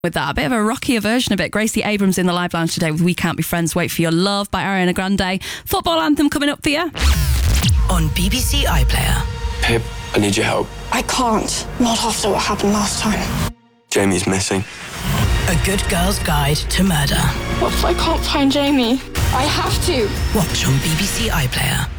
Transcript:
With that, a bit of a rockier version of it. Gracie Abrams in the live lounge today with We Can't Be Friends, Wait for Your Love by Ariana Grande. Football anthem coming up for you. On BBC iPlayer. Pip, I need your help. I can't. Not after what happened last time. Jamie's missing. A good girl's guide to murder. What if I can't find Jamie? I have to. Watch on BBC iPlayer.